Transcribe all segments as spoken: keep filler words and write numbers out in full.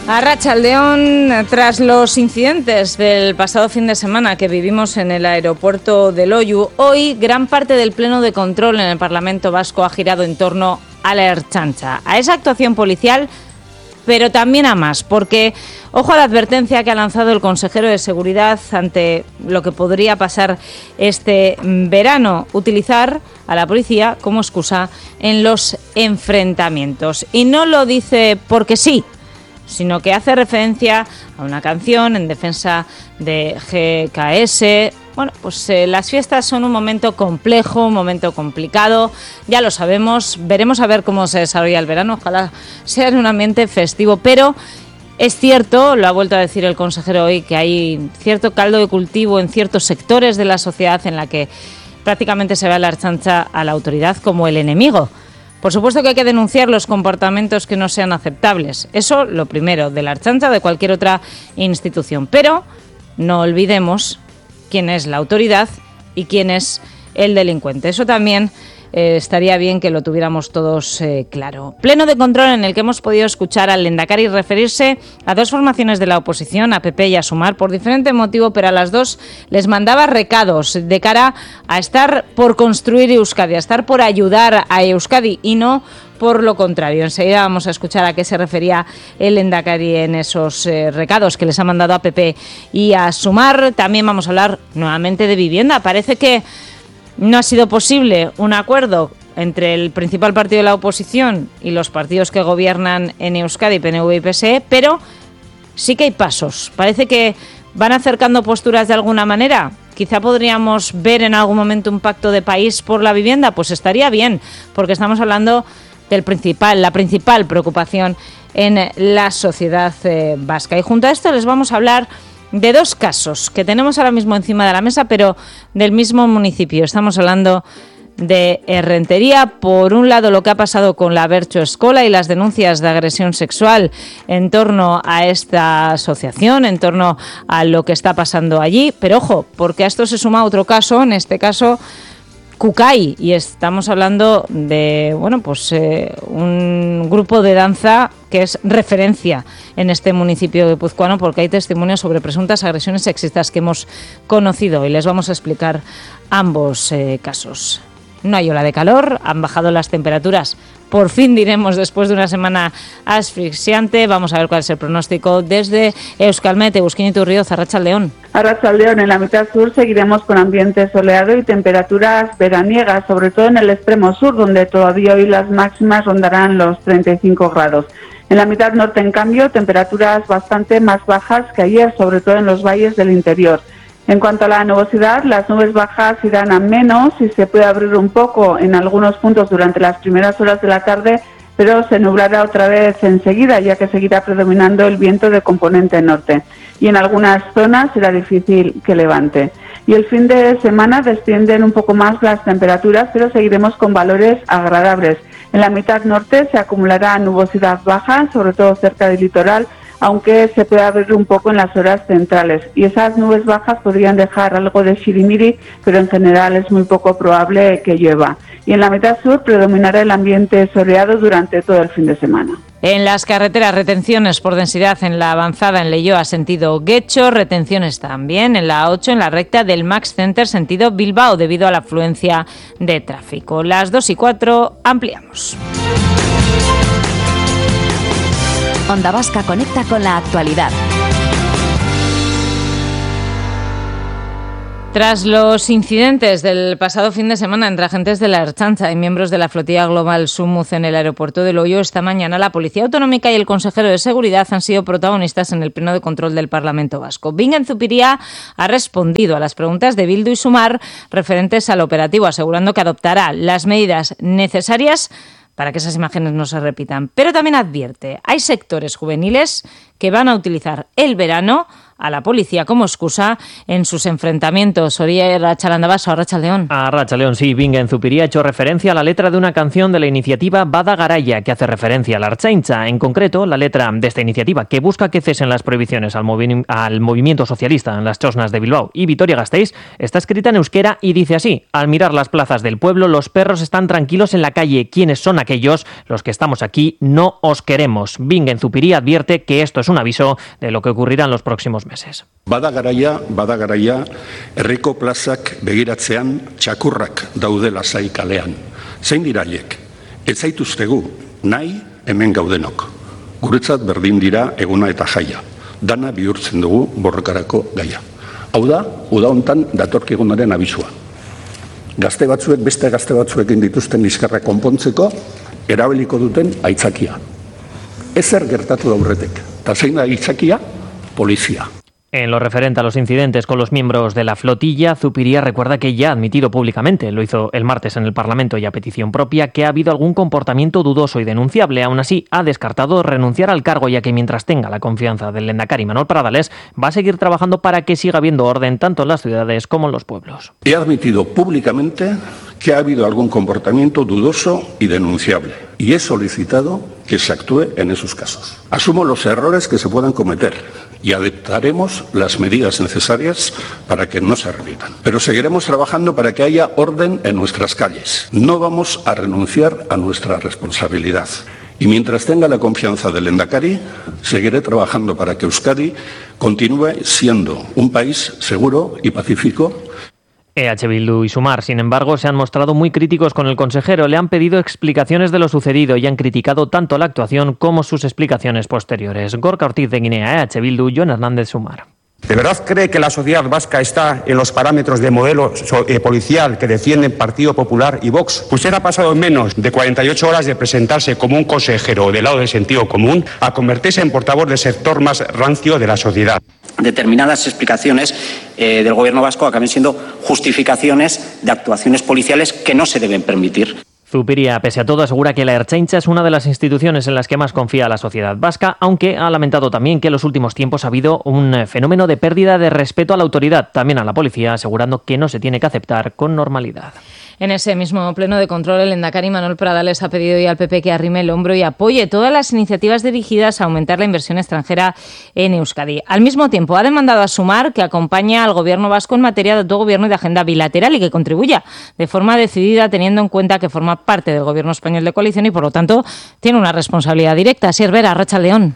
Arratsaldeón, tras los incidentes del pasado fin de semana que vivimos en el aeropuerto de Loiu, hoy gran parte del pleno de control en el Parlamento Vasco ha girado en torno a la Ertzaintza, a esa actuación policial, pero también a más, porque ojo a la advertencia que ha lanzado el consejero de Seguridad ante lo que podría pasar este verano, utilizar a la policía como excusa en los enfrentamientos. Y no lo dice porque sí, sino que hace referencia a una canción en defensa de G K S. Bueno, pues eh, las fiestas son un momento complejo, un momento complicado, ya lo sabemos, veremos a ver cómo se desarrolla el verano, ojalá sea en un ambiente festivo, pero es cierto, lo ha vuelto a decir el consejero hoy, que hay cierto caldo de cultivo en ciertos sectores de la sociedad en la que prácticamente se ve a la Ertzaintza, a la autoridad, como el enemigo. Por supuesto que hay que denunciar los comportamientos que no sean aceptables. Eso, lo primero, de la Ertzaintza o de cualquier otra institución. Pero no olvidemos quién es la autoridad y quién es el delincuente. Eso también eh, estaría bien que lo tuviéramos todos eh, claro. Pleno de control en el que hemos podido escuchar al Lehendakari referirse a dos formaciones de la oposición, a P P y a Sumar, por diferente motivo, pero a las dos les mandaba recados de cara a estar por construir Euskadi, a estar por ayudar a Euskadi y no por lo contrario. Enseguida vamos a escuchar a qué se refería el Lehendakari en esos eh, recados que les ha mandado a P P y a Sumar. También vamos a hablar nuevamente de vivienda. Parece que no ha sido posible un acuerdo entre el principal partido de la oposición y los partidos que gobiernan en Euskadi, P N V y P S E, pero sí que hay pasos. Parece que van acercando posturas de alguna manera. Quizá podríamos ver en algún momento un pacto de país por la vivienda. Pues estaría bien, porque estamos hablando del principal, la principal preocupación en la sociedad eh, vasca. Y junto a esto les vamos a hablar de dos casos que tenemos ahora mismo encima de la mesa, pero del mismo municipio. Estamos hablando de Errentería. Por un lado, lo que ha pasado con la Bertxo Escola y las denuncias de agresión sexual en torno a esta asociación, en torno a lo que está pasando allí. Pero ojo, porque a esto se suma otro caso, en este caso Kukai, y estamos hablando de bueno pues eh, un grupo de danza que es referencia en este municipio guipuzcoano, porque hay testimonios sobre presuntas agresiones sexistas que hemos conocido y les vamos a explicar ambos eh, casos. No hay ola de calor, han bajado las temperaturas, por fin diremos, después de una semana asfixiante. Vamos a ver cuál es el pronóstico desde Euskalmet, Egusquiño Iturrioz, Arratsaldeón. Arratsaldeón, en la mitad sur seguiremos con ambiente soleado y temperaturas veraniegas, sobre todo en el extremo sur, donde todavía hoy las máximas rondarán los treinta y cinco grados. En la mitad norte, en cambio, temperaturas bastante más bajas que ayer, sobre todo en los valles del interior. En cuanto a la nubosidad, las nubes bajas irán a menos y se puede abrir un poco en algunos puntos durante las primeras horas de la tarde, pero se nublará otra vez enseguida, ya que seguirá predominando el viento de componente norte. Y en algunas zonas será difícil que levante. Y el fin de semana descienden un poco más las temperaturas, pero seguiremos con valores agradables. En la mitad norte se acumulará nubosidad baja, sobre todo cerca del litoral, aunque se puede abrir un poco en las horas centrales. Y esas nubes bajas podrían dejar algo de shirimiri, pero en general es muy poco probable que llueva. Y en la mitad sur predominará el ambiente soleado durante todo el fin de semana. En las carreteras, retenciones por densidad en la avanzada en Leioa, sentido Guecho, retenciones también en la A ocho, en la recta del Max Center, sentido Bilbao, debido a la afluencia de tráfico. Las dos y cuatro, ampliamos. Onda Vasca conecta con la actualidad. Tras los incidentes del pasado fin de semana entre agentes de la Ertzaintza y miembros de la flotilla global Sumuz en el aeropuerto de Loiu, esta mañana la Policía Autonómica y el consejero de Seguridad han sido protagonistas en el pleno de control del Parlamento Vasco. Bingen Zupiria ha respondido a las preguntas de Bildu y Sumar referentes al operativo, asegurando que adoptará las medidas necesarias para que esas imágenes no se repitan. Pero también advierte, hay sectores juveniles que van a utilizar el verano, a la policía como excusa en sus enfrentamientos. Orier Arratsaldeon, Arratsaldeon. Arratsaldeon, sí. Bingen Zupiria ha hecho referencia a la letra de una canción de la iniciativa Bada Garaia, que hace referencia a la Ertzaintza. En concreto, la letra de esta iniciativa, que busca que cesen las prohibiciones al, movi- al movimiento socialista en las chosnas de Bilbao y Vitoria-Gasteiz, está escrita en euskera y dice así: al mirar las plazas del pueblo, los perros están tranquilos en la calle. ¿Quiénes son aquellos? Los que estamos aquí no os queremos. Bingen Zupiria advierte que esto es un aviso de lo que ocurrirá en los próximos meses. Bada garaia, bada garaia, herriko plazak begiratzean txakurrak daude lasai kalean. Zein diraiek? Ez zaituztegu, nahi hemen gaudenok. Guretzat berdin dira eguna eta jaia. Dana bihurtzen dugu borrokarako gaia. Hau da, uda hontan datorkigunaren abisua. Gazte batzuek beste gazte batzuekin dituzten liskarrak konpontzeko erabiliko duten aitzakia. Ezer gertatu da aurretik. Ta zein da aitzakia? Polizia. En lo referente a los incidentes con los miembros de la flotilla, Zupiria recuerda que ya ha admitido públicamente, lo hizo el martes en el Parlamento y a petición propia, que ha habido algún comportamiento dudoso y denunciable. Aún así, ha descartado renunciar al cargo, ya que mientras tenga la confianza del lehendakari Manuel Pradales, va a seguir trabajando para que siga habiendo orden tanto en las ciudades como en los pueblos. He admitido públicamente que ha habido algún comportamiento dudoso y denunciable, y he solicitado que se actúe en esos casos. Asumo los errores que se puedan cometer y adoptaremos las medidas necesarias para que no se repitan. Pero seguiremos trabajando para que haya orden en nuestras calles. No vamos a renunciar a nuestra responsabilidad. Y mientras tenga la confianza del lehendakari, seguiré trabajando para que Euskadi continúe siendo un país seguro y pacífico. E H Bildu y Sumar, sin embargo, se han mostrado muy críticos con el consejero. Le han pedido explicaciones de lo sucedido y han criticado tanto la actuación como sus explicaciones posteriores. Gorka Ortiz de Guinea, E H Bildu, Jon Hernández, Sumar. ¿De verdad cree que la sociedad vasca está en los parámetros de modelo eh, policial que defienden Partido Popular y Vox? Usted ha pasado en menos de cuarenta y ocho horas de presentarse como un consejero del lado del sentido común a convertirse en portavoz del sector más rancio de la sociedad. Determinadas explicaciones eh, del Gobierno vasco acaben siendo justificaciones de actuaciones policiales que no se deben permitir. Zupiria, pese a todo, asegura que la Ertzaintza es una de las instituciones en las que más confía la sociedad vasca, aunque ha lamentado también que en los últimos tiempos ha habido un fenómeno de pérdida de respeto a la autoridad, también a la policía, asegurando que no se tiene que aceptar con normalidad. En ese mismo pleno de control, el lehendakari Manuel Pradales ha pedido hoy al P P que arrime el hombro y apoye todas las iniciativas dirigidas a aumentar la inversión extranjera en Euskadi. Al mismo tiempo, ha demandado a Sumar que acompañe al Gobierno vasco en materia de autogobierno y de agenda bilateral y que contribuya de forma decidida, teniendo en cuenta que forma parte del Gobierno español de coalición y, por lo tanto, tiene una responsabilidad directa. Sierver, Arratsaldeon.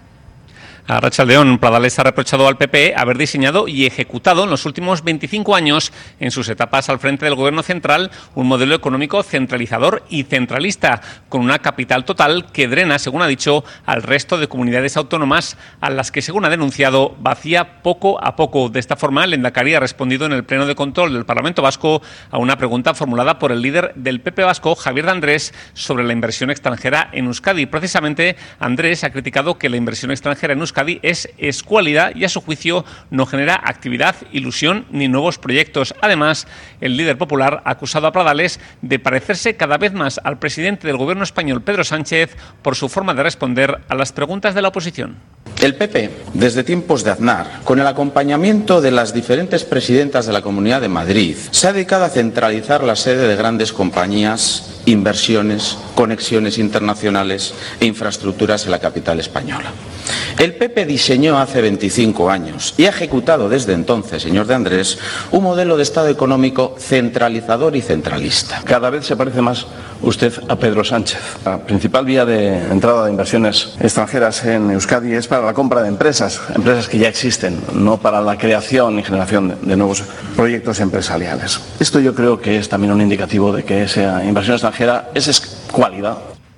A Arratsaldeon, Pradales ha reprochado al P P haber diseñado y ejecutado en los últimos veinticinco años, en sus etapas al frente del Gobierno central, un modelo económico centralizador y centralista, con una capital total que drena, según ha dicho, al resto de comunidades autónomas, a las que, según ha denunciado, vacía poco a poco. De esta forma, el lehendakari ha respondido en el pleno de control del Parlamento vasco a una pregunta formulada por el líder del P P vasco, Javier de Andrés, sobre la inversión extranjera en Euskadi. Precisamente, Andrés ha criticado que la inversión extranjera en Euskadi Euskadi es escuálida y, a su juicio, no genera actividad, ilusión ni nuevos proyectos. Además, el líder popular ha acusado a Pradales de parecerse cada vez más al presidente del Gobierno español, Pedro Sánchez, por su forma de responder a las preguntas de la oposición. El P P, desde tiempos de Aznar, con el acompañamiento de las diferentes presidentas de la Comunidad de Madrid, se ha dedicado a centralizar la sede de grandes compañías, inversiones, conexiones internacionales e infraestructuras en la capital española. El P P diseñó hace veinticinco años y ha ejecutado desde entonces, señor de Andrés, un modelo de Estado económico centralizador y centralista. Cada vez se parece más usted a Pedro Sánchez. La principal vía de entrada de inversiones extranjeras en Euskadi es para la compra de empresas, empresas que ya existen, no para la creación y generación de, de nuevos proyectos empresariales. Esto yo creo que es también un indicativo de que esa inversión extranjera es escuálida.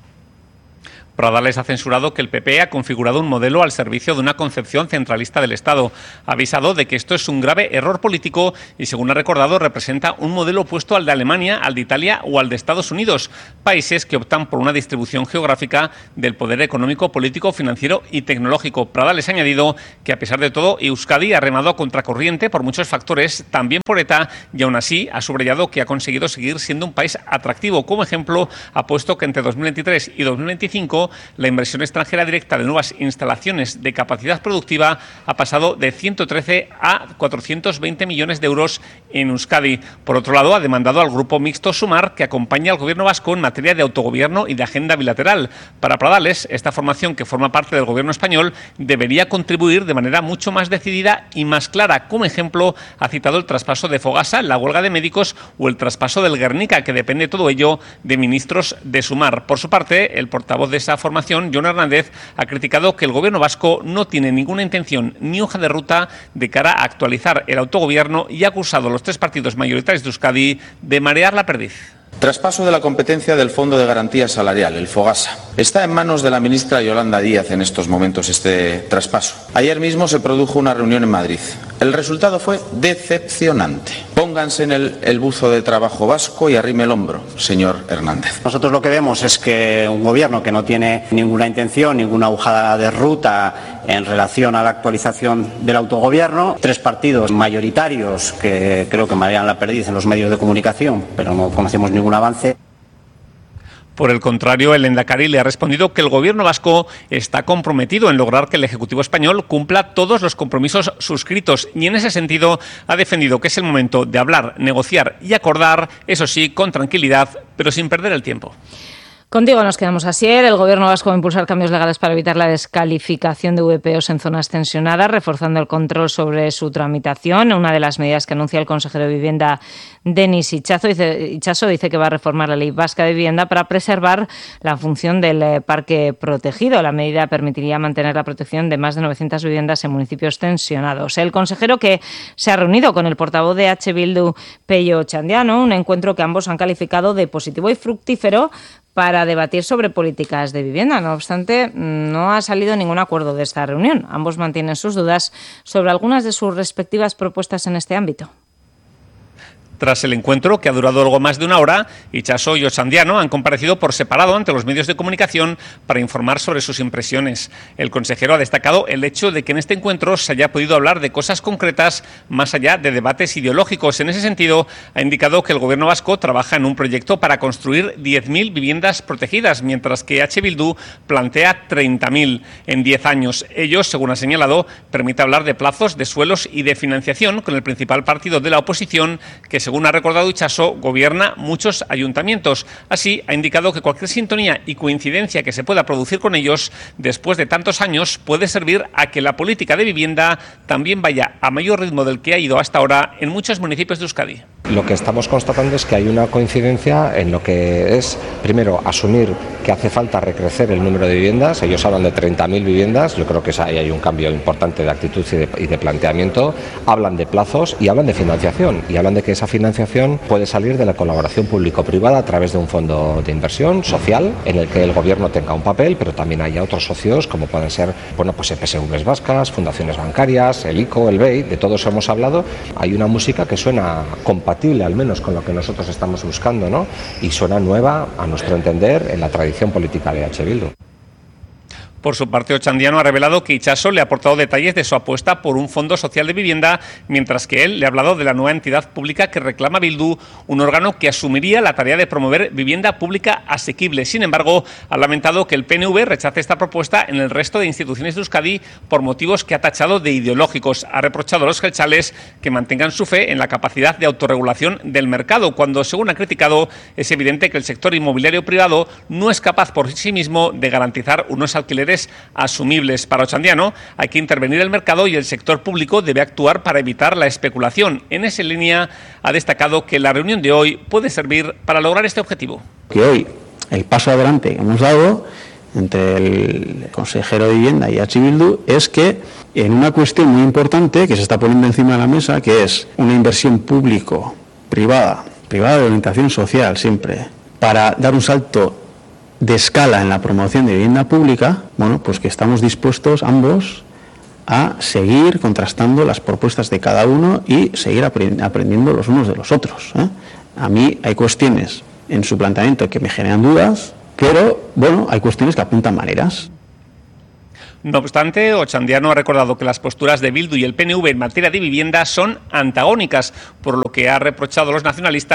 Pradales ha censurado que el P P ha configurado un modelo al servicio de una concepción centralista del Estado. Ha avisado de que esto es un grave error político y, según ha recordado, representa un modelo opuesto al de Alemania, al de Italia o al de Estados Unidos, países que optan por una distribución geográfica del poder económico, político, financiero y tecnológico. Pradales ha añadido que, a pesar de todo, Euskadi ha remado a contracorriente por muchos factores, también por ETA, y aún así ha subrayado que ha conseguido seguir siendo un país atractivo. Como ejemplo, ha puesto que entre dos mil veintitrés y dos mil veinticinco Vasco, la inversión extranjera directa de nuevas instalaciones de capacidad productiva ha pasado de ciento trece a cuatrocientos veinte millones de euros en Euskadi. Por otro lado, ha demandado al grupo mixto Sumar que acompañe al Gobierno vasco en materia de autogobierno y de agenda bilateral. Para Pradales, esta formación, que forma parte del Gobierno español, debería contribuir de manera mucho más decidida y más clara. Como ejemplo, ha citado el traspaso de Fogasa, la huelga de médicos o el traspaso del Guernica, que depende todo ello de ministros de Sumar. Por su parte, el portavoz de esa formación, Jon Hernández, ha criticado que el Gobierno vasco no tiene ninguna intención ni hoja de ruta de cara a actualizar el autogobierno y ha acusado a los tres partidos mayoritarios de Euskadi de marear la perdiz. Traspaso de la competencia del Fondo de Garantía Salarial, el Fogasa. Está en manos de la ministra Yolanda Díaz en estos momentos este traspaso. Ayer mismo se produjo una reunión en Madrid. El resultado fue decepcionante. Pónganse en el, el buzo de trabajo vasco y arrime el hombro, señor Hernández. Nosotros lo que vemos es que un gobierno que no tiene ninguna intención, ninguna hoja de ruta en relación a la actualización del autogobierno, tres partidos mayoritarios que creo que marean la perdiz en los medios de comunicación, pero no conocemos ningún avance. Por el contrario, el Lehendakari le ha respondido que el Gobierno vasco está comprometido en lograr que el Ejecutivo español cumpla todos los compromisos suscritos y en ese sentido ha defendido que es el momento de hablar, negociar y acordar, eso sí, con tranquilidad, pero sin perder el tiempo. Contigo nos quedamos, Asier. El Gobierno vasco va a impulsar cambios legales para evitar la descalificación de V P Os en zonas tensionadas, reforzando el control sobre su tramitación. Una de las medidas que anuncia el consejero de Vivienda, Denis Itxaso, dice, Itxaso, dice que va a reformar la Ley Vasca de Vivienda para preservar la función del eh, parque protegido. La medida permitiría mantener la protección de más de novecientas viviendas en municipios tensionados. El consejero, que se ha reunido con el portavoz de H. Bildu, Pello Otxandiano, un encuentro que ambos han calificado de positivo y fructífero para debatir sobre políticas de vivienda. No obstante, no ha salido ningún acuerdo de esta reunión. Ambos mantienen sus dudas sobre algunas de sus respectivas propuestas en este ámbito. Tras el encuentro, que ha durado algo más de una hora, Itxaso y Otxandiano han comparecido por separado ante los medios de comunicación para informar sobre sus impresiones. El consejero ha destacado el hecho de que en este encuentro se haya podido hablar de cosas concretas más allá de debates ideológicos. En ese sentido, ha indicado que el Gobierno vasco trabaja en un proyecto para construir diez mil viviendas protegidas, mientras que H. Bildu plantea treinta mil en diez años. Ello, según ha señalado, permite hablar de plazos, de suelos y de financiación con el principal partido de la oposición, que según ha recordado Itxaso, gobierna muchos ayuntamientos. Así, ha indicado que cualquier sintonía y coincidencia que se pueda producir con ellos después de tantos años puede servir a que la política de vivienda también vaya a mayor ritmo del que ha ido hasta ahora en muchos municipios de Euskadi. Lo que estamos constatando es que hay una coincidencia en lo que es, primero, asumir que hace falta recrecer el número de viviendas. Ellos hablan de treinta mil viviendas, yo creo que ahí hay un cambio importante de actitud y de, y de planteamiento. Hablan de plazos y hablan de financiación, y hablan de que esa financiación puede salir de la colaboración público-privada a través de un fondo de inversión social en el que el gobierno tenga un papel, pero también haya otros socios como pueden ser, bueno, pues E P S Vs vascas, fundaciones bancarias, el ICO, el B E I, de todo eso hemos hablado. Hay una música que suena compatible al menos con lo que nosotros estamos buscando, ¿no? Y suena nueva, a nuestro entender, en la tradición política de H. Bildu. Por su parte, Otxandiano ha revelado que Itxaso le ha aportado detalles de su apuesta por un fondo social de vivienda, mientras que él le ha hablado de la nueva entidad pública que reclama Bildu, un órgano que asumiría la tarea de promover vivienda pública asequible. Sin embargo, ha lamentado que el P N V rechace esta propuesta en el resto de instituciones de Euskadi por motivos que ha tachado de ideológicos. Ha reprochado a los jeltzales que mantengan su fe en la capacidad de autorregulación del mercado, cuando, según ha criticado, es evidente que el sector inmobiliario privado no es capaz por sí mismo de garantizar unos alquileres asumibles. Para Otxandiano, hay que intervenir el mercado y el sector público debe actuar para evitar la especulación. En esa línea, ha destacado que la reunión de hoy puede servir para lograr este objetivo. Que hoy el paso adelante que hemos dado entre el consejero de Vivienda y H. Bildu es que en una cuestión muy importante que se está poniendo encima de la mesa, que es una inversión público-privada, privada de orientación social siempre, para dar un salto de escala en la promoción de vivienda pública, bueno, pues que estamos dispuestos ambos a seguir contrastando las propuestas de cada uno y seguir aprendiendo los unos de los otros, ¿eh? A mí hay cuestiones en su planteamiento que me generan dudas, pero bueno, hay cuestiones que apuntan maneras. No obstante, Otxandiano ha recordado que las posturas de Bildu y el P N V en materia de vivienda son antagónicas, por lo que ha reprochado a los nacionalistas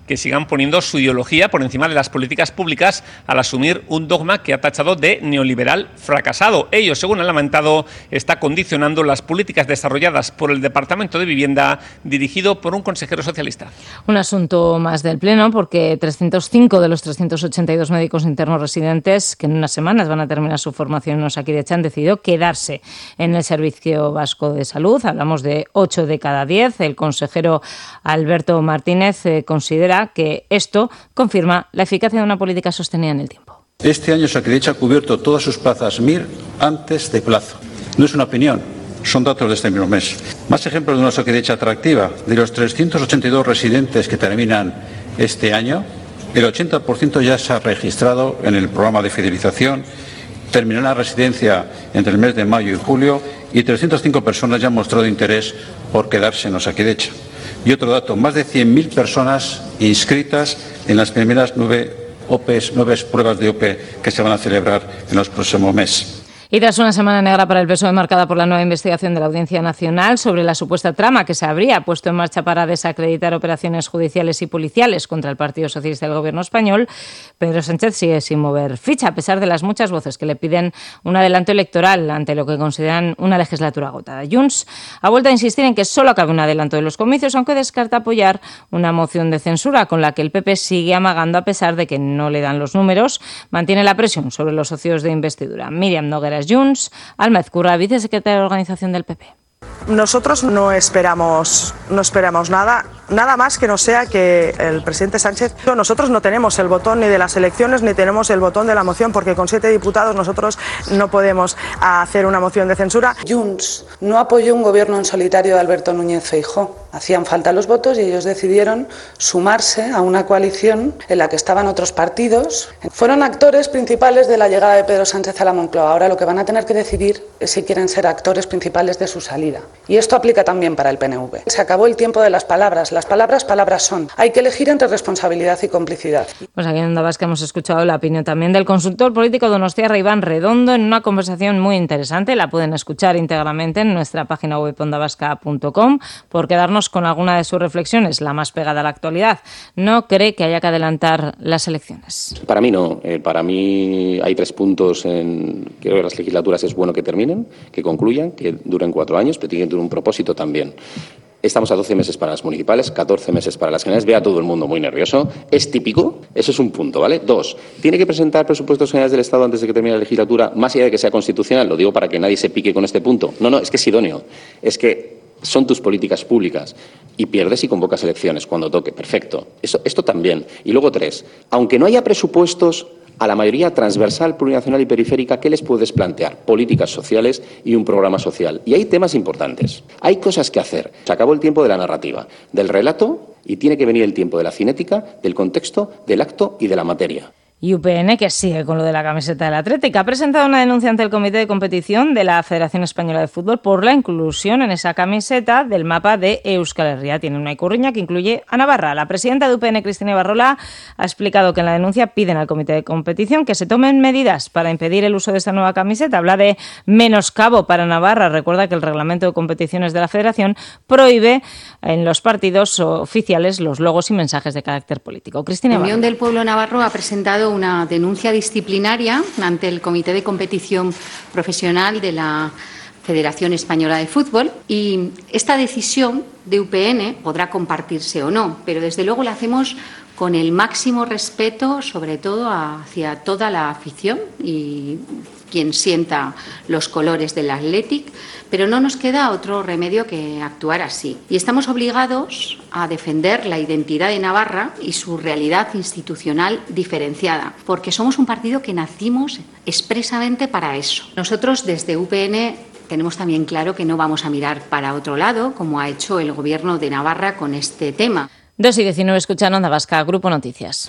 que sigan poniendo su ideología por encima de las políticas públicas al asumir un dogma que ha tachado de neoliberal fracasado. Ello, según ha lamentado, está condicionando las políticas desarrolladas por el Departamento de Vivienda, dirigido por un consejero socialista. Un asunto más del Pleno, porque trescientos cinco de los trescientos ochenta y dos médicos internos residentes que en unas semanas van a terminar su formación en Osakidetza han decidido quedarse en el Servicio Vasco de Salud. Hablamos de ocho de cada diez. El consejero Alberto Martínez eh, considera que esto confirma la eficacia de una política sostenida en el tiempo. Este año Osakidetza ha cubierto todas sus plazas M I R antes de plazo. No es una opinión, son datos de este mismo mes. Más ejemplos de una Osakidetza atractiva. De los trescientos ochenta y dos residentes que terminan este año, el ochenta por ciento ya se ha registrado en el programa de fidelización, terminará la residencia entre el mes de mayo y julio y trescientas cinco personas ya han mostrado interés por quedarse en Osakidetza. Y otro dato, más de cien mil personas inscritas en las primeras nueve O P Es, nueve pruebas de O P E que se van a celebrar en los próximos meses. Y tras una semana negra para el P S O E marcada por la nueva investigación de la Audiencia Nacional sobre la supuesta trama que se habría puesto en marcha para desacreditar operaciones judiciales y policiales contra el Partido Socialista del Gobierno español, Pedro Sánchez sigue sin mover ficha, a pesar de las muchas voces que le piden un adelanto electoral ante lo que consideran una legislatura agotada. Junts ha vuelto a insistir en que solo cabe un adelanto de los comicios, aunque descarta apoyar una moción de censura con la que el P P sigue amagando a pesar de que no le dan los números. Mantiene la presión sobre los socios de investidura. Míriam Nogueras Junts, Alma Ezcurra, vicesecretaria de Organización del P P. Nosotros no esperamos, no esperamos nada, nada más que no sea que el presidente Sánchez... Nosotros no tenemos el botón ni de las elecciones ni tenemos el botón de la moción, porque con siete diputados nosotros no podemos hacer una moción de censura. Junts no apoyó un gobierno en solitario de Alberto Núñez Feijóo. Hacían falta los votos y ellos decidieron sumarse a una coalición en la que estaban otros partidos. Fueron actores principales de la llegada de Pedro Sánchez a la Moncloa. Ahora lo que van a tener que decidir es si quieren ser actores principales de su salida. Y esto aplica también para el P N V. Se acabó el tiempo de las palabras. Las palabras, palabras son. Hay que elegir entre responsabilidad y complicidad. Pues aquí en Onda Vasca hemos escuchado la opinión también del consultor político donostiarra Iván Redondo en una conversación muy interesante. La pueden escuchar íntegramente en nuestra página web onda vasca punto com. Por quedarnos con alguna de sus reflexiones, la más pegada a la actualidad, no cree que haya que adelantar las elecciones. Para mí no. Eh, para mí hay tres puntos en que las legislaturas es bueno que terminen, que concluyan, que duren cuatro años, pero tienen un propósito también. Estamos a doce meses para las municipales, catorce meses para las generales. Ve a todo el mundo muy nervioso. Es típico. Eso es un punto, ¿vale? Dos, tiene que presentar presupuestos generales del Estado antes de que termine la legislatura, más allá de que sea constitucional. Lo digo para que nadie se pique con este punto. No, no, es que es idóneo. Es que son tus políticas públicas y pierdes y convocas elecciones cuando toque. Perfecto. Eso, esto también. Y luego tres, aunque no haya presupuestos, a la mayoría transversal, plurinacional y periférica, ¿qué les puedes plantear? Políticas sociales y un programa social. Y hay temas importantes. Hay cosas que hacer. Se acabó el tiempo de la narrativa, del relato, y tiene que venir el tiempo de la cinética, del contexto, del acto y de la materia. Y U P N, que sigue con lo de la camiseta del Atlético, ha presentado una denuncia ante el Comité de Competición de la Federación Española de Fútbol por la inclusión en esa camiseta del mapa de Euskal Herria. Tiene una ikurriña que incluye a Navarra. La presidenta de U P N, Cristina Ibarrola, ha explicado que en la denuncia piden al Comité de Competición que se tomen medidas para impedir el uso de esta nueva camiseta. Habla de menoscabo para Navarra. Recuerda que el reglamento de competiciones de la Federación prohíbe en los partidos oficiales los logos y mensajes de carácter político. Cristina Ibarrola. La Unión del Pueblo Navarro ha presentado una denuncia disciplinaria ante el Comité de Competición Profesional de la Federación Española de Fútbol y esta decisión de U P N podrá compartirse o no, pero desde luego la hacemos con el máximo respeto, sobre todo hacia toda la afición y quien sienta los colores del Athletic, pero no nos queda otro remedio que actuar así. Y estamos obligados a defender la identidad de Navarra y su realidad institucional diferenciada, porque somos un partido que nacimos expresamente para eso. Nosotros desde U P N tenemos también claro que no vamos a mirar para otro lado, como ha hecho el Gobierno de Navarra con este tema. dos y diecinueve, escuchan Onda Vasca, Grupo Noticias.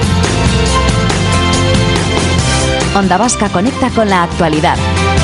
Onda Vasca conecta con la actualidad.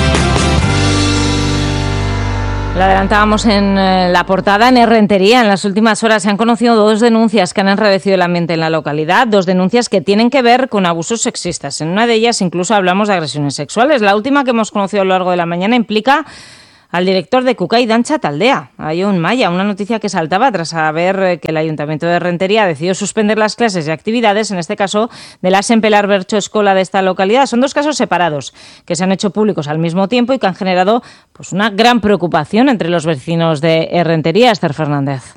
Lo adelantábamos en eh, la portada. En Errentería, en las últimas horas se han conocido dos denuncias que han enrarecido el ambiente en la localidad, dos denuncias que tienen que ver con abusos sexistas. En una de ellas incluso hablamos de agresiones sexuales. La última que hemos conocido a lo largo de la mañana implica al director de Kukay Dantza Taldea, a Jon Maya. Una noticia que saltaba tras saber que el Ayuntamiento de Rentería decidió suspender las clases y actividades, en este caso de la Sempelar Bertso Escola de esta localidad. Son dos casos separados que se han hecho públicos al mismo tiempo y que han generado pues una gran preocupación entre los vecinos de Rentería. Esther Fernández.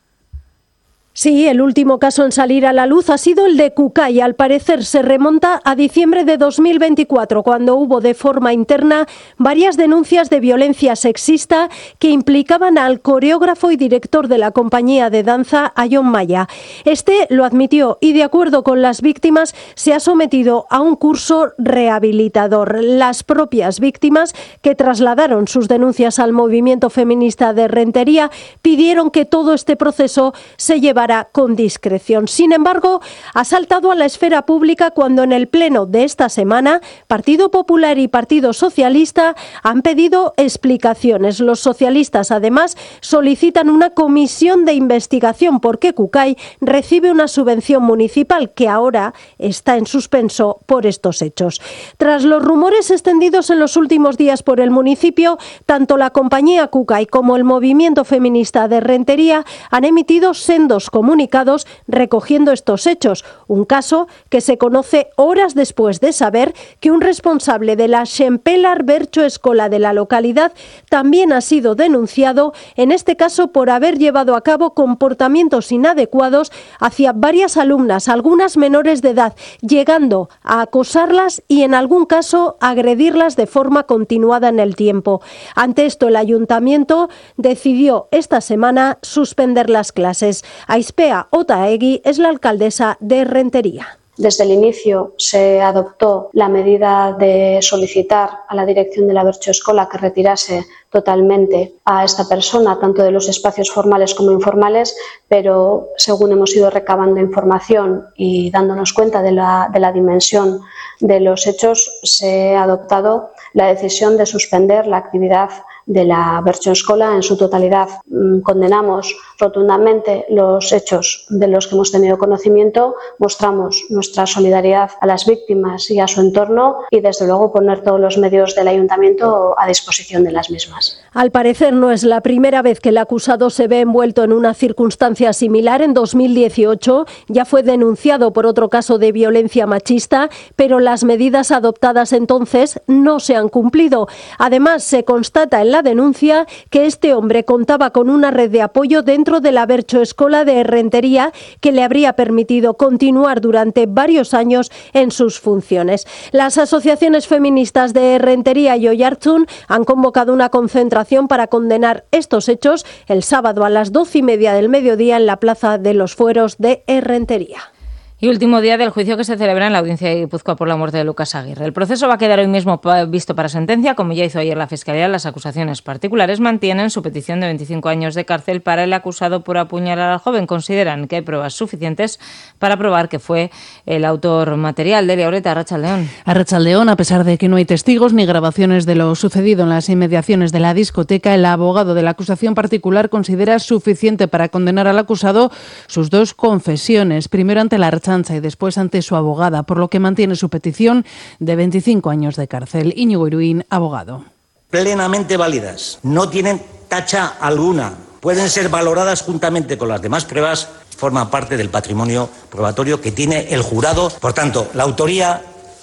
Sí, el último caso en salir a la luz ha sido el de Kukay. Al parecer se remonta a diciembre de dos mil veinticuatro, cuando hubo de forma interna varias denuncias de violencia sexista que implicaban al coreógrafo y director de la compañía de danza, a Jon Maya. Este lo admitió y, de acuerdo con las víctimas, se ha sometido a un curso rehabilitador. Las propias víctimas, que trasladaron sus denuncias al movimiento feminista de Rentería, pidieron que todo este proceso se llevara con discreción. Sin embargo, ha saltado a la esfera pública cuando en el pleno de esta semana Partido Popular y Partido Socialista han pedido explicaciones. Los socialistas, además, solicitan una comisión de investigación porque Kukay recibe una subvención municipal que ahora está en suspenso por estos hechos. Tras los rumores extendidos en los últimos días por el municipio, tanto la compañía Kukay como el movimiento feminista de Rentería han emitido sendos comunicados recogiendo estos hechos, un caso que se conoce horas después de saber que un responsable de la Sempelar Bertso Escola de la localidad también ha sido denunciado, en este caso por haber llevado a cabo comportamientos inadecuados hacia varias alumnas, algunas menores de edad, llegando a acosarlas y en algún caso agredirlas de forma continuada en el tiempo. Ante esto, el ayuntamiento decidió esta semana suspender las clases. Aispea Otaegui es la alcaldesa de Rentería. Desde el inicio se adoptó la medida de solicitar a la dirección de la Bertso Escola que retirase totalmente a esta persona, tanto de los espacios formales como informales, pero según hemos ido recabando información y dándonos cuenta de la, de la dimensión de los hechos, se ha adoptado la decisión de suspender la actividad de la Bertso Escola en su totalidad. Condenamos rotundamente los hechos de los que hemos tenido conocimiento, mostramos nuestra solidaridad a las víctimas y a su entorno y, desde luego, poner todos los medios del ayuntamiento a disposición de las mismas. Al parecer no es la primera vez que el acusado se ve envuelto en una circunstancia similar. En dos mil dieciocho ya fue denunciado por otro caso de violencia machista, pero las medidas adoptadas entonces no se han cumplido. Además, se constata en la denuncia que este hombre contaba con una red de apoyo dentro de la Bertso Escola de Rentería que le habría permitido continuar durante varios años en sus funciones. Las asociaciones feministas de Rentería y Oiartzun han convocado una concentración para condenar estos hechos el sábado a las doce y media del mediodía en la Plaza de los Fueros de Rentería. Y último día del juicio que se celebra en la audiencia de Guipúzcoa por la muerte de Lucas Aguirre. El proceso va a quedar hoy mismo visto para sentencia, como ya hizo ayer la Fiscalía. Las acusaciones particulares mantienen su petición de veinticinco años de cárcel para el acusado por apuñalar al joven. Consideran que hay pruebas suficientes para probar que fue el autor material. Delia Oreta, Arratsaldeón. Arratsaldeón, a pesar de que no hay testigos ni grabaciones de lo sucedido en las inmediaciones de la discoteca, el abogado de la acusación particular considera suficiente para condenar al acusado sus dos confesiones, primero ante la y después ante su abogada, por lo que mantiene su petición de veinticinco años de cárcel. Íñigo Iruín, abogado. Plenamente válidas, no tienen tacha alguna, pueden ser valoradas juntamente con las demás pruebas, forman parte del patrimonio probatorio que tiene el jurado. Por tanto, la autoría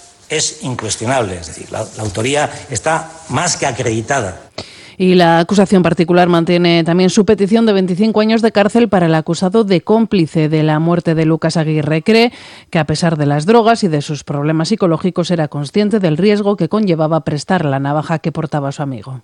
es incuestionable, es decir, la, la autoría está más que acreditada. Y la acusación particular mantiene también su petición de veinticinco años de cárcel para el acusado de cómplice de la muerte de Lucas Aguirre. Cree que, a pesar de las drogas y de sus problemas psicológicos, era consciente del riesgo que conllevaba prestar la navaja que portaba su amigo.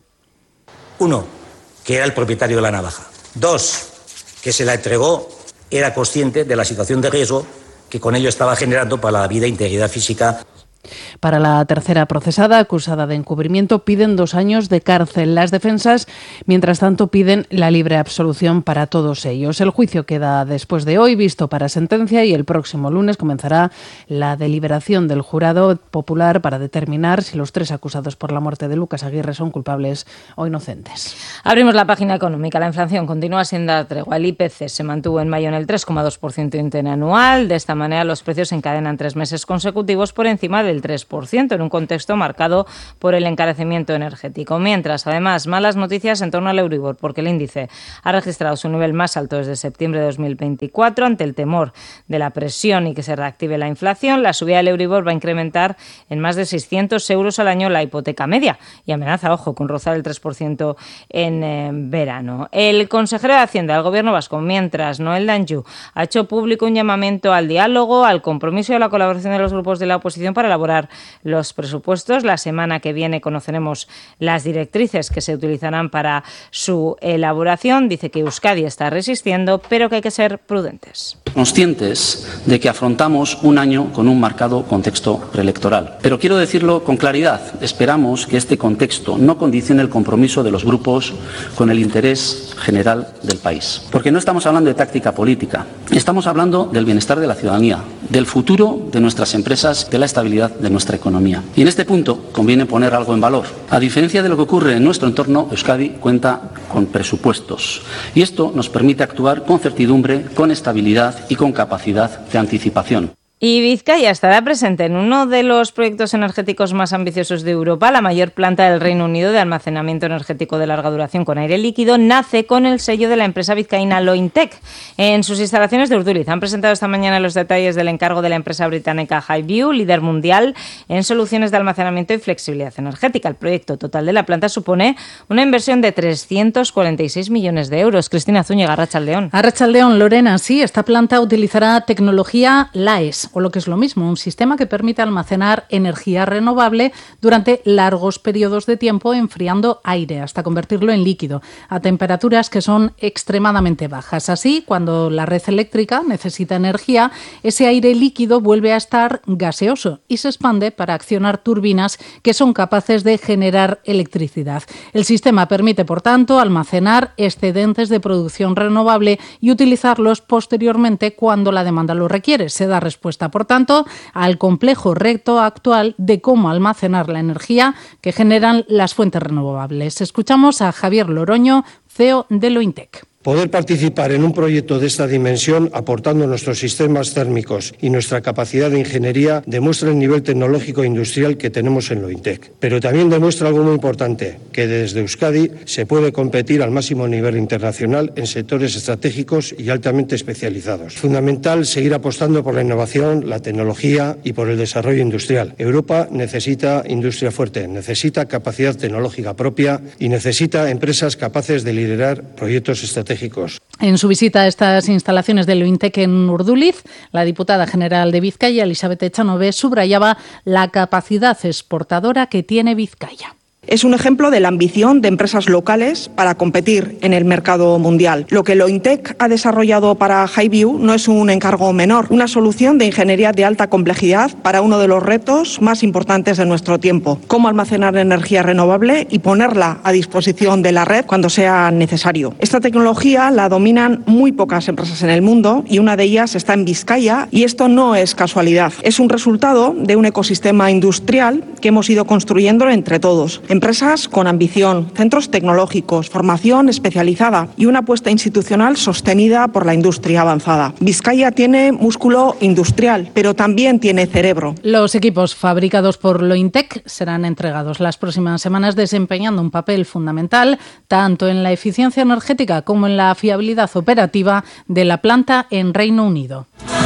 Uno, que era el propietario de la navaja. Dos, que se la entregó, era consciente de la situación de riesgo que con ello estaba generando para la vida e integridad física. Para la tercera procesada, acusada de encubrimiento, piden dos años de cárcel. Las defensas, mientras tanto, piden la libre absolución para todos ellos. El juicio queda después de hoy visto para sentencia y el próximo lunes comenzará la deliberación del jurado popular para determinar si los tres acusados por la muerte de Lucas Aguirre son culpables o inocentes. Abrimos la página económica. La inflación continúa sin dar tregua. El I P C se mantuvo en mayo en el tres coma dos por ciento interanual. De esta manera, los precios se encadenan tres meses consecutivos por encima de el tres por ciento en un contexto marcado por el encarecimiento energético. Mientras, además, malas noticias en torno al Euribor, porque el índice ha registrado su nivel más alto desde septiembre de dos mil veinticuatro ante el temor de la presión y que se reactive la inflación. La subida del Euribor va a incrementar en más de seiscientos euros al año la hipoteca media y amenaza, ojo, con rozar el tres por ciento en eh, verano. El consejero de Hacienda del Gobierno vasco, mientras, Noel Danjou, ha hecho público un llamamiento al diálogo, al compromiso y a la colaboración de los grupos de la oposición para elaborar los presupuestos. La semana que viene conoceremos las directrices que se utilizarán para su elaboración. Dice que Euskadi está resistiendo, pero que hay que ser prudentes. Conscientes de que afrontamos un año con un marcado contexto preelectoral. Pero quiero decirlo con claridad, esperamos que este contexto no condicione el compromiso de los grupos con el interés general del país. Porque no estamos hablando de táctica política, estamos hablando del bienestar de la ciudadanía, del futuro de nuestras empresas, de la estabilidad de nuestra economía. Y en este punto conviene poner algo en valor. A diferencia de lo que ocurre en nuestro entorno, Euskadi cuenta con presupuestos. Y esto nos permite actuar con certidumbre, con estabilidad y con capacidad de anticipación. Y Vizcaya estará presente en uno de los proyectos energéticos más ambiciosos de Europa. La mayor planta del Reino Unido de almacenamiento energético de larga duración con aire líquido nace con el sello de la empresa vizcaína Lointec. En sus instalaciones de Urduliz han presentado esta mañana los detalles del encargo de la empresa británica Highview, líder mundial en soluciones de almacenamiento y flexibilidad energética. El proyecto total de la planta supone una inversión de trescientos cuarenta y seis millones de euros. Cristina Zúñiga, Arratsaldeón. Arratsaldeón, Lorena, sí, esta planta utilizará tecnología L A E S, o lo que es lo mismo, un sistema que permite almacenar energía renovable durante largos periodos de tiempo enfriando aire hasta convertirlo en líquido a temperaturas que son extremadamente bajas. Así, cuando la red eléctrica necesita energía, ese aire líquido vuelve a estar gaseoso y se expande para accionar turbinas que son capaces de generar electricidad. El sistema permite, por tanto, almacenar excedentes de producción renovable y utilizarlos posteriormente cuando la demanda lo requiere. Se da respuesta, por tanto, al complejo reto actual de cómo almacenar la energía que generan las fuentes renovables. Escuchamos a Javier Loroño, C E O de Lointec. Poder participar en un proyecto de esta dimensión, aportando nuestros sistemas térmicos y nuestra capacidad de ingeniería, demuestra el nivel tecnológico e industrial que tenemos en Lointec. Pero también demuestra algo muy importante, que desde Euskadi se puede competir al máximo nivel internacional en sectores estratégicos y altamente especializados. Fundamental seguir apostando por la innovación, la tecnología y por el desarrollo industrial. Europa necesita industria fuerte, necesita capacidad tecnológica propia y necesita empresas capaces de liderar proyectos estratégicos. En su visita a estas instalaciones de Lointec en Urduliz, la diputada general de Vizcaya, Elizabeth Echanove, subrayaba la capacidad exportadora que tiene Vizcaya. Es un ejemplo de la ambición de empresas locales para competir en el mercado mundial. Lo que Lointec ha desarrollado para Highview no es un encargo menor, una solución de ingeniería de alta complejidad para uno de los retos más importantes de nuestro tiempo: cómo almacenar energía renovable y ponerla a disposición de la red cuando sea necesario. Esta tecnología la dominan muy pocas empresas en el mundo y una de ellas está en Vizcaya, y esto no es casualidad. Es un resultado de un ecosistema industrial que hemos ido construyendo entre todos. Empresas con ambición, centros tecnológicos, formación especializada y una apuesta institucional sostenida por la industria avanzada. Vizcaya tiene músculo industrial, pero también tiene cerebro. Los equipos fabricados por Lointec serán entregados las próximas semanas, desempeñando un papel fundamental tanto en la eficiencia energética como en la fiabilidad operativa de la planta en Reino Unido.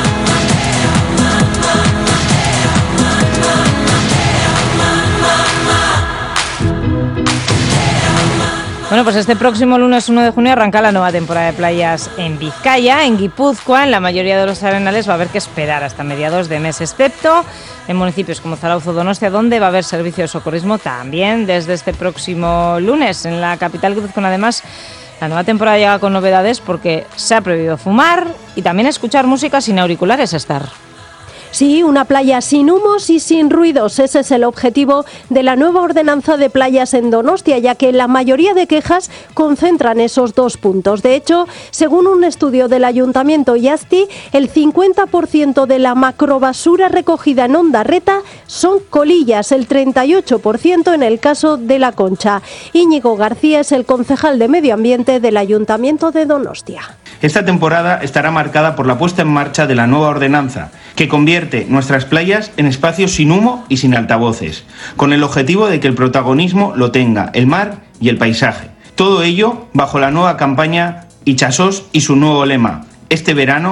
Bueno, pues este próximo lunes uno de junio arranca la nueva temporada de playas en Vizcaya. En Guipúzcoa, en la mayoría de los arenales va a haber que esperar hasta mediados de mes, excepto en municipios como Zarauzo o Donostia, donde va a haber servicio de socorrismo también desde este próximo lunes. En la capital guipuzcoana, además, la nueva temporada llega con novedades porque se ha prohibido fumar y también escuchar música sin auriculares, Estar. Sí, una playa sin humos y sin ruidos. Ese es el objetivo de la nueva ordenanza de playas en Donostia, ya que la mayoría de quejas concentran esos dos puntos. De hecho, según un estudio del Ayuntamiento Iazti, el cincuenta por ciento de la macrobasura recogida en Ondarreta son colillas, el treinta y ocho por ciento en el caso de La Concha. Íñigo García es el concejal de Medio Ambiente del Ayuntamiento de Donostia. Esta temporada estará marcada por la puesta en marcha de la nueva ordenanza, que convierte nuestras playas en espacios sin humo y sin altavoces, con el objetivo de que el protagonismo lo tenga el mar y el paisaje. Todo ello bajo la nueva campaña Itxasos y su nuevo lema: este verano